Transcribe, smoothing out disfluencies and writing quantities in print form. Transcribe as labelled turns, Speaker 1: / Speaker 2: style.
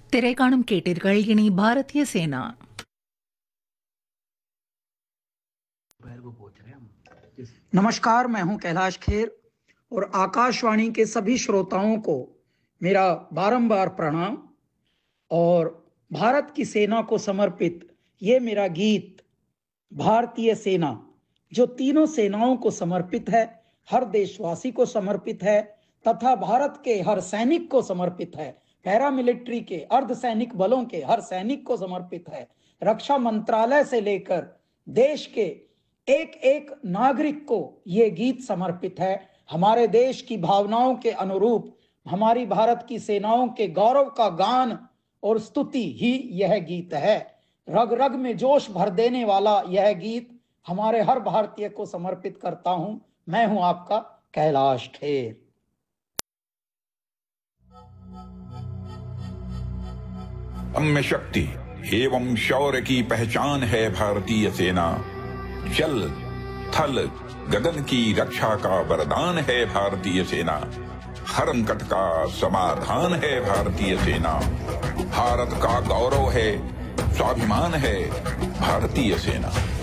Speaker 1: திரைக்காணும் கேட்டீர்கள். இனி பாரதிய சேனா.
Speaker 2: नमस्कार, मैं हूं कैलाश खेर और आकाशवाणी के सभी श्रोताओं को मेरा बारंबार प्रणाम। और भारत की सेना को समर्पित ये मेरा गीत भारतीय सेना, जो तीनों सेनाओं को समर्पित है, हर देशवासी को समर्पित है तथा भारत के हर सैनिक को समर्पित है, पैरामिलिट्री के अर्धसैनिक बलों के हर सैनिक को समर्पित है, रक्षा मंत्रालय से लेकर देश के एक एक नागरिक को ये गीत समर्पित है। हमारे देश की भावनाओं के अनुरूप हमारी भारत की सेनाओं के गौरव का गान और स्तुति ही यह गीत है। रग रग में जोश भर देने वाला यह गीत हमारे हर भारतीय को समर्पित करता हूं। मैं हूं आपका कैलाश खेर।
Speaker 3: अम्य शक्ति एवं शौर्य की पहचान है भारतीय सेना। जल थल गगन की रक्षा का वरदान है भारतीय सेना। हर संकट का समाधान है भारतीय सेना। भारत का गौरव है, स्वाभिमान है भारतीय सेना।